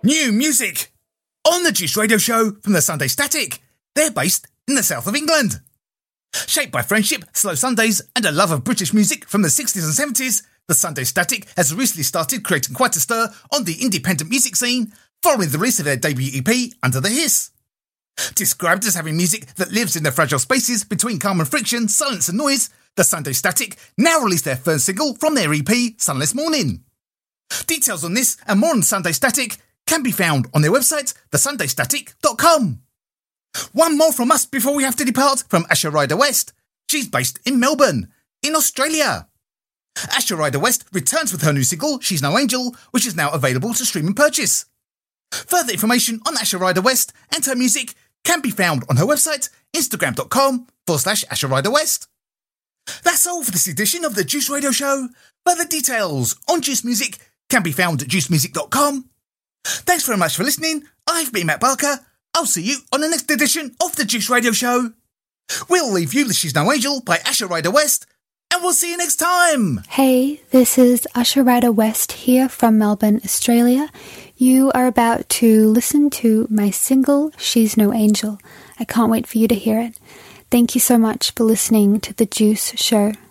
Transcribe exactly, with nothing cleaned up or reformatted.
New music on the Juice Radio Show from the Sunday Static. They're based in the south of England. Shaped by friendship, slow Sundays and a love of British music from the sixties and seventies, the Sunday Static has recently started creating quite a stir on the independent music scene following the release of their debut E P, Under the Hiss. Described as having music that lives in the fragile spaces between calm and friction, silence and noise, the Sunday Static now released their first single from their E P, Sunless Morning. Details on this and more on Sunday Static can be found on their website, the sunday static dot com. One more from us before we have to depart from Asha Ryder West. She's based in Melbourne, in Australia. Asha Ryder West returns with her new single, She's No Angel, which is now available to stream and purchase. Further information on Asha Ryder West and her music can be found on her website, instagram.com forward slash Asha Ryder West. That's all for this edition of the Juice Radio Show. Further details on Juice Music can be found at juice music dot com. Thanks very much for listening. I've been Matt Barker. I'll see you on the next edition of the Juice Radio Show. We'll leave you with She's No Angel by Asha Ryder West, and we'll see you next time. Hey, this is Asha Ryder West here from Melbourne, Australia. You are about to listen to my single, She's No Angel. I can't wait for you to hear it. Thank you so much for listening to The Juice Show.